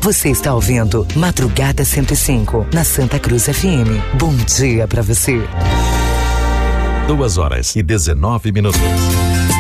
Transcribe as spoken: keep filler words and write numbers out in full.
Você está ouvindo Madrugada cento e cinco, na Santa Cruz F M. Bom dia pra você. Duas horas e dezenove minutos.